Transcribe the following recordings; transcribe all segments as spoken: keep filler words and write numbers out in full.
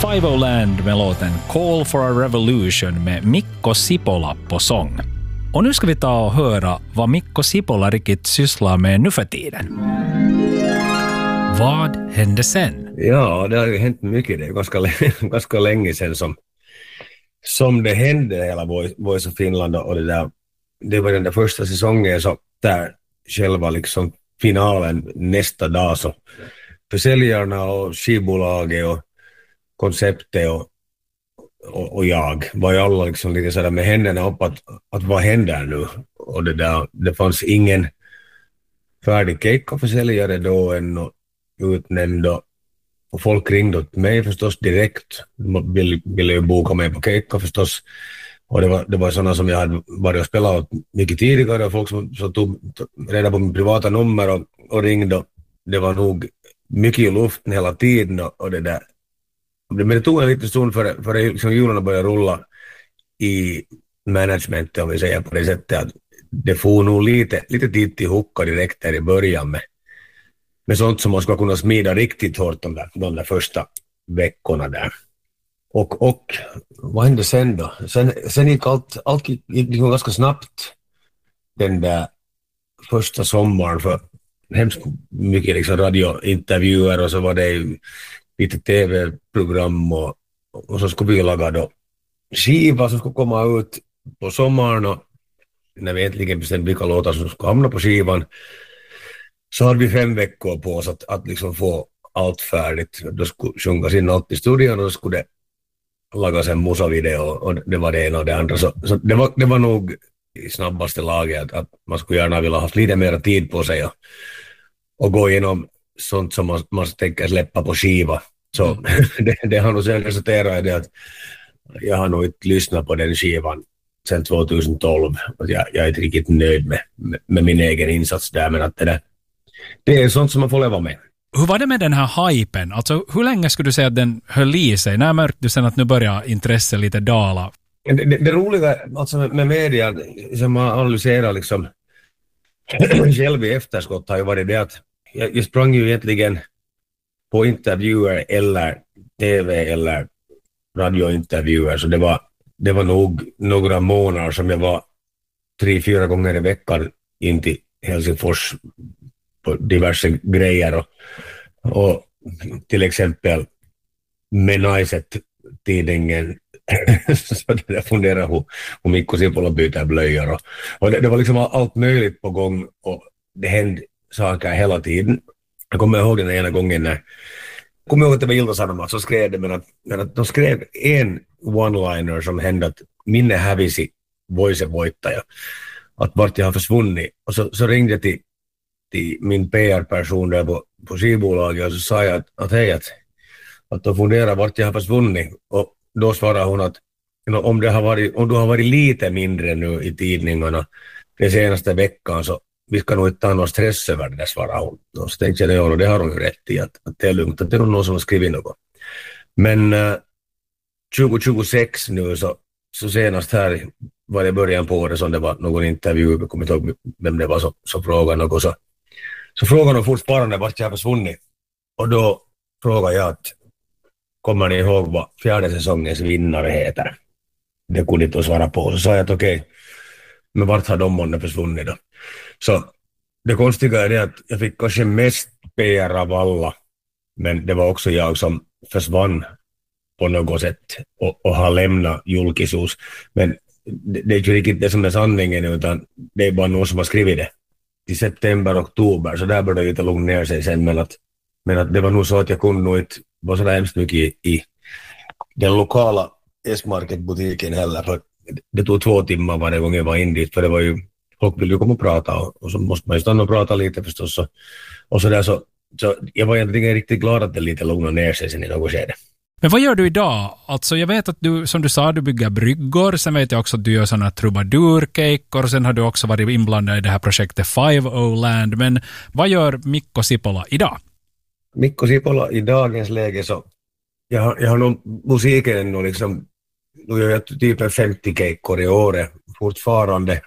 Five O Land med låten Call for a Revolution med Mikko Sipola på sång. Och nu ska vi ta och höra vad Mikko Sipola riktigt sysslar med nu för tiden. Vad hände sen? Ja, det har ju hänt mycket. Det är ganska, ganska länge sedan som, som det hände hela Voice of Finland. Och det, där, det var den där första säsongen så där själva liksom finalen nästa dag så försäljarna och skivbolaget och konceptet och, och, och jag var ju alla liksom lite sådär med händerna upp att, att vad händer nu? Och det där, det fanns ingen färdig keikka-försäljare då än och utnämnd och folk ringde åt mig förstås direkt. De ville, ville ju boka mig på keikka förstås. Och det var, det var sådana som jag hade varit och spelat åt mycket tidigare och folk som, som tog reda på min privata nummer och, och ringde. Det var nog mycket i luften hela tiden och, och det där. Men det tog en liten stund för, för liksom hjulen började rulla i managementet om vi säger på det sättet att det får nog lite, lite tid till hocka direkt där i början med, med sånt som man ska kunna smida riktigt hårt de där, de där första veckorna där. Och, och vad hände sen då? Sen, sen gick allt, allt gick, gick ganska snabbt den där första sommaren för hemskt mycket liksom radiointervjuer och så var det lite tv-program och, och så skulle vi laga då skiva som skulle komma ut på sommaren och när vi äntligen bestämde vilka låtar som skulle hamna på skivan så hade vi fem veckor på oss att, att liksom få allt färdigt. Då skulle sjungas in allt i studion och då skulle det lagas en musavideo och det var det ena och det andra. Så, så det, var, det var nog i snabbaste laget att, att man skulle gärna vilja ha haft lite mer tid på sig och, och gå igenom sånt som man, man tänker släppa på skiva. Så mm. det, det har nog sen resulterat i det att jag har nog inte lyssnat på den skivan sen tjugohundratolv. Och jag, jag är inte riktigt nöjd med, med, med min egen insats där, men att det, där, det är sånt som man får leva med. Hur var det med den här hypen? Alltså, hur länge skulle du säga att den höll i sig? När märkte du sen att nu börjar intresset lite dala? Det, det, det roliga alltså med, med media som man analyserar liksom själv i efterskott har ju varit det att jag, jag sprang ju egentligen på intervjuer eller tv eller radiointervjuer så det var, det var nog några månader som jag var tre, fyra gånger i veckan in till Helsingfors på diverse grejer och, och till exempel med Naiset-tidningen så det funderar hur, hur Mikko Sipola byter blöjor och, och det, det var liksom allt möjligt på gång och det hände saker hela tiden. Jag kommer ihåg den ena gången när jag kommer ihåg att det var Ilta-Sanomat så skrev det men att, men att de skrev en one-liner som hände att minne hävisi voise voittaja att vart jag har försvunnit och så, så ringde jag till, till min P R-person där på, på skivbolaget och så sa jag att, att hej att, att de funderar vart jag har försvunnit och då svarade hon att om, det har varit, om du har varit lite mindre nu i tidningarna den senaste veckan så vi ska nog inte ta någon stress över det, svarade hon. Och så tänkte jag, ja, det har hon ju rätt i, att, att det är lugnt, att det är någon som har skrivit något. Men uh, tjugohundratjugosex nu, så, så senast här var det början på året som det var någon intervju, jag kommer inte ihåg vem det var som, som frågade något. Så, så frågade hon fortfarande vart jag har försvunnit. Och då frågade jag att, kommer ni ihåg vad fjärde säsongens vinnare heter? Det kunde inte svara på. Så sa jag att okej, okay, men vart har de månne försvunnit då? Så det konstiga är det att jag fick kanske mest P R av alla, men det var också jag som försvann på något sätt och, och har lämnat julkisus. Men det, det är ju riktigt det som är sanningen, utan det är bara någon som har skrivit det. I september, oktober, så där började det lite lugna ner sig sen, men att, men att det var nog så att jag kunde nog inte vara så hemskt mycket i, i den lokala S-market-butiken heller, för det tog två timmar varje gång jag var in dit, för det var ju, folk ville ju komma och prata och, och så måste man ju stanna och prata lite förstås. Så, och så där så, så jag var egentligen riktigt glad att det lite lugnade ner sig sen i något skede. Men vad gör du idag? Alltså jag vet att du, som du sa, du bygger bryggor, sen vet jag också att du gör sådana trubadurkejkor och sen har du också varit inblandad i det här projektet Five O Land. Men vad gör Mikko Sipola idag? Mikko Sipola i dagens läge så, jag har, jag har nog musiken nog liksom, nu gör jag typ femtio kejkor i året fortfarande.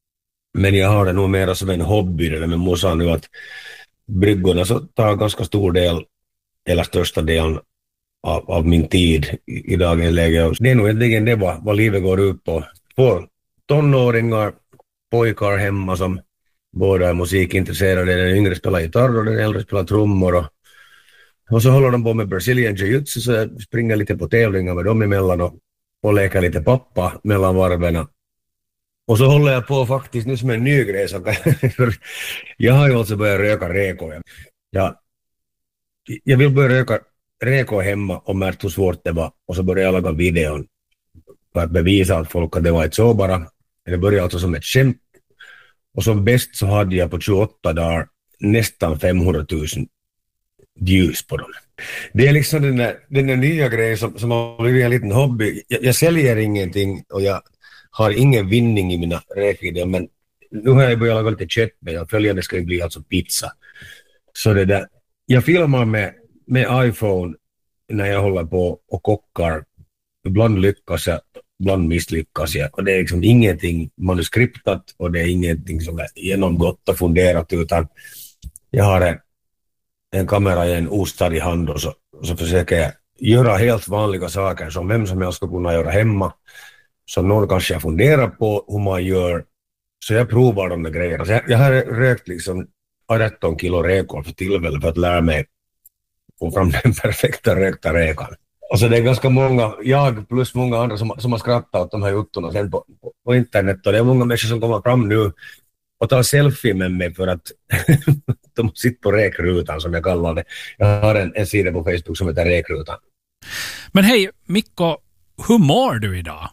Men jag har det nog mer som en hobby det med musan nu, att bryggorna så tar ganska stor del, eller största delen av, av min tid i, i dagens läge. Det är nog egentligen det vad, vad livet går ut på. Två tonåringar, pojkar hemma som båda är musikintresserade. Den yngre spelar gitarr och den äldre spelar trummor. Och, och så håller de på med Brazilian Jiu-Jitsu, så jag springer lite på tävlingar med dem emellan och, och leker lite pappa mellan varven. Och så håller jag på faktiskt nu som en ny grej. Så jag har ju alltså börjat röka reko. Ja, jag vill börja röka reko hemma och märkt hur svårt det var. Och så började jag laga videon för att bevisa att folk att det var ett så bara. Det började alltså som ett skämt. Och som bäst så hade jag på tjugoåtta dagar nästan femhundratusen views på dem. Det är liksom den där, den där nya grejen som, som har blivit en liten hobby. Jag, jag säljer ingenting och jag har ingen vinning i mina räkvideor, men nu har jag börjat laga lite kött med och följande ska det bli alltså pizza. Så det där, jag filmar med, med iPhone när jag håller på och kockar. Ibland lyckas jag, ibland misslyckas jag. Och det är liksom ingenting manuskriptat och det är ingenting som är genomgått och funderat, utan jag har en, en kamera i en ostadig hand och så, och så försöker jag göra helt vanliga saker som vem som helst ska kunna göra hemma. Som någon kanske jag funderar på hur man gör. Så jag provar de där grejerna. Så jag, jag har rökt liksom arton kilo räkor för tillfället för att lära mig få fram den perfekta rökta räkan. Och så det är ganska många, jag plus många andra som, som har skrattat åt de här juttorna sen på, på, på internet. Och det är många människor som kommer fram nu och tar selfie med mig för att de sitter på räkrutan som jag kallar det. Jag har en, en sida på Facebook som heter räkrutan. Men hej Mikko, hur mår du idag?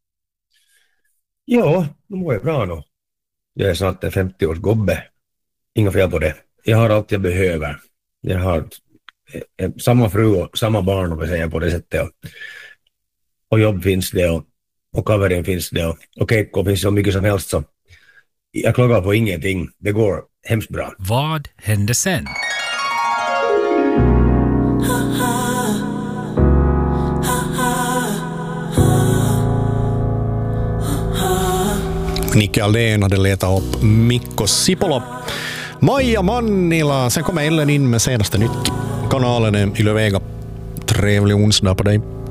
Ja, nu mår jag bra nu. Jag är snart en femtio-års gobbe. Inga fel på det. Jag har allt jag behöver. Jag har eh, samma fru och samma barn, om jag säger på det sättet. Och, och jobb finns det och, och covering finns det och, och keikko finns så mycket som helst. Så jag klagar på ingenting. Det går hemskt bra. Vad hände sen? Nicky Aldén hade letat upp Mikko Sipolo. Maja Mannila, sen kommer Ellen in med senaste nytt. Kanalen är Yle Vega. Trevlig onsdag på dig.